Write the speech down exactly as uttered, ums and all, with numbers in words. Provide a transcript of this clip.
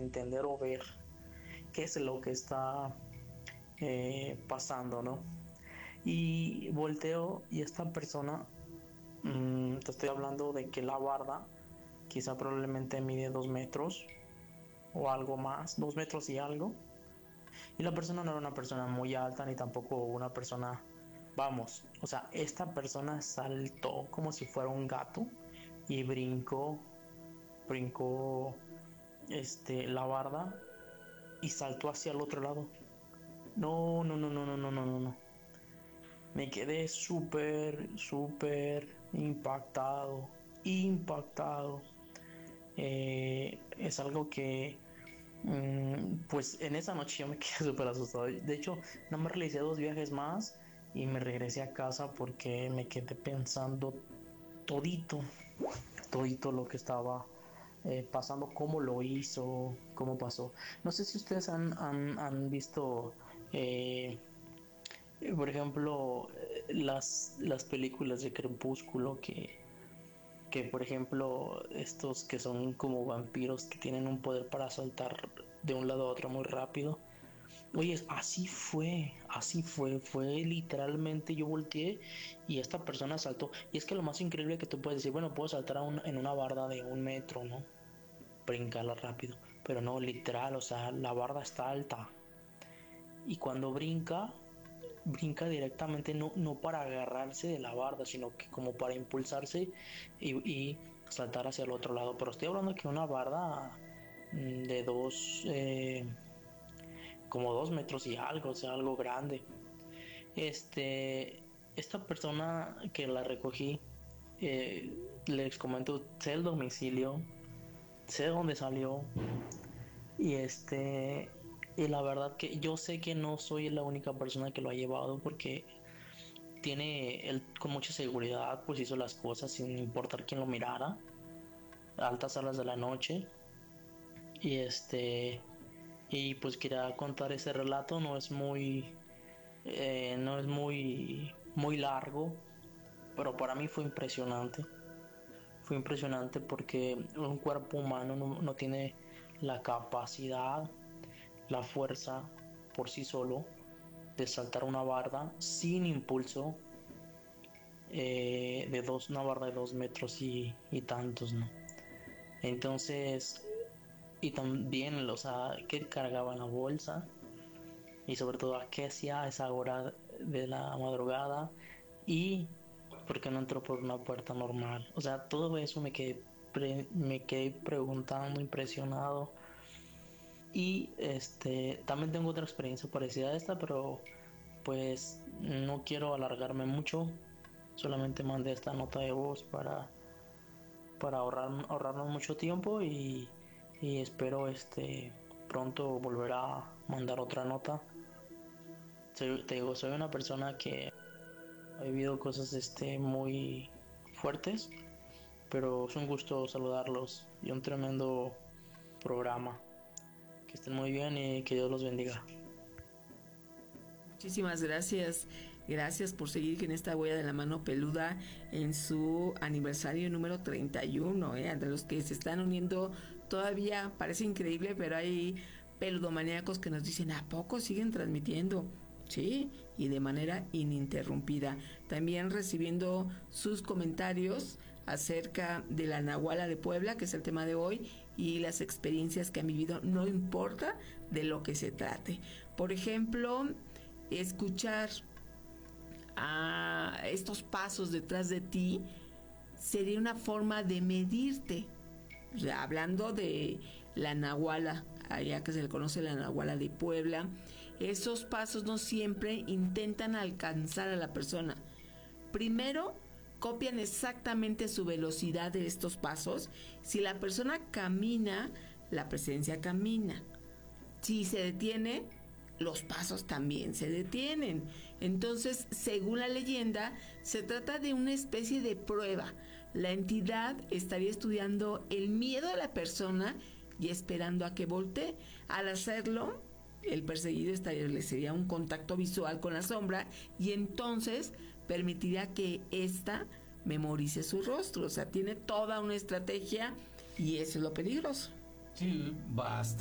entender o ver qué es lo que está eh, pasando, ¿no? Y volteo y esta persona, mmm, te estoy hablando de que la barda quizá probablemente mide dos metros o algo más, dos metros y algo. Y la persona no era una persona muy alta ni tampoco una persona, vamos, o sea, esta persona saltó como si fuera un gato y brincó, brincó este, la barda y saltó hacia el otro lado. No, no, no, no, no, no, no, no, no. Me quedé súper, súper impactado, impactado. Eh, es algo que, mm, pues en esa noche yo me quedé súper asustado. De hecho, no me realicé dos viajes más y me regresé a casa porque me quedé pensando todito, todito lo que estaba eh, pasando, cómo lo hizo, cómo pasó. No sé si ustedes han, han, han visto, eh, por ejemplo, eh, las, las películas de Crepúsculo que, que, por ejemplo, estos que son como vampiros que tienen un poder para saltar de un lado a otro muy rápido. Oye, así fue, así fue, fue literalmente yo volteé y esta persona saltó. Y es que lo más increíble que tú puedes decir, bueno, puedo saltar a un, en una barda de un metro, ¿no? Brincarla rápido. Pero no, literal, o sea, la barda está alta. Y cuando brinca, brinca directamente, no, no para agarrarse de la barda, sino que como para impulsarse y, y saltar hacia el otro lado. Pero estoy hablando que una barda mm, de dos, eh, como dos metros y algo, o sea, algo grande. Este, esta persona que la recogí, eh, les comento, sé el domicilio, sé dónde salió y este, y la verdad que yo sé que no soy la única persona que lo ha llevado porque tiene él con mucha seguridad, pues hizo las cosas sin importar quién lo mirara, a altas horas de la noche y este, y pues quería contar ese relato, no es muy Eh, no es muy, muy largo, pero para mí fue impresionante. Fue impresionante porque un cuerpo humano no, no tiene la capacidad, la fuerza por sí solo de saltar una barda sin impulso eh, de dos, una barda de dos metros y, y tantos, ¿no? Entonces, y también, o sea, que cargaba en la bolsa y sobre todo a qué hacía a esa hora de la madrugada y por qué no entró por una puerta normal. O sea, todo eso me quedé, pre- me quedé preguntando, impresionado. Y este, también tengo otra experiencia parecida a esta, pero pues no quiero alargarme mucho. Solamente mandé esta nota de voz para, para ahorrar, ahorrarnos mucho tiempo y, y espero este pronto volver a mandar otra nota. Soy- te digo, soy una persona que ha vivido cosas este, muy fuertes, pero es un gusto saludarlos y un tremendo programa. Que estén muy bien y que Dios los bendiga. Muchísimas gracias. Gracias por seguir en esta huella de la mano peluda en su aniversario número treinta y uno. ¿eh? De los que se están uniendo todavía, parece increíble, pero hay peludomaníacos que nos dicen, ¿a poco siguen transmitiendo? Sí, y de manera ininterrumpida. También recibiendo sus comentarios acerca de la Nahuala de Puebla, que es el tema de hoy, y las experiencias que han vivido, no importa de lo que se trate. Por ejemplo, escuchar a estos pasos detrás de ti sería una forma de medirte. O sea, hablando de la Nahuala, allá que se le conoce la Nahuala de Puebla, esos pasos no siempre intentan alcanzar a la persona. Primero, copian exactamente su velocidad de estos pasos. Si la persona camina, la presencia camina. Si se detiene, los pasos también se detienen. Entonces, según la leyenda, se trata de una especie de prueba. La entidad estaría estudiando el miedo de la persona y esperando a que voltee. Al hacerlo, el perseguido establecería un contacto visual con la sombra y entonces permitiría que ésta memorice su rostro. O sea, tiene toda una estrategia y eso es lo peligroso. Sí, basta.